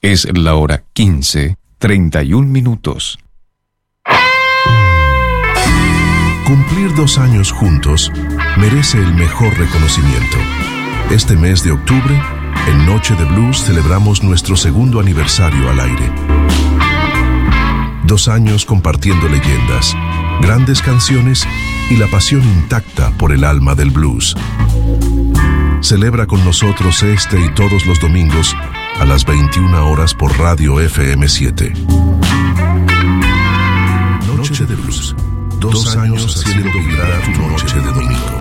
Es la hora 15:31. Cumplir 2 años juntos merece el mejor reconocimiento. Este mes de octubre, en Noche de Blues, celebramos nuestro segundo aniversario al aire. 2 años compartiendo leyendas, grandes canciones y la pasión intacta por el alma del blues. Celebra con nosotros este y todos los domingos a las 21 horas por Radio FM7. Noche de Blues. 2 años haciendo vibrar tu noche de domingo.